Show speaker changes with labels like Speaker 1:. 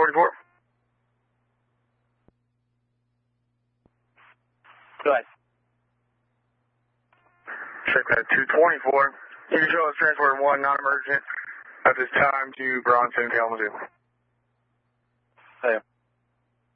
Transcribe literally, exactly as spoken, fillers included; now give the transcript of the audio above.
Speaker 1: forty-four.
Speaker 2: Go ahead.
Speaker 1: Check that two twenty-four. You can show us transport one non-emergent at this time to Bronson, Kalamazoo.
Speaker 2: Hey.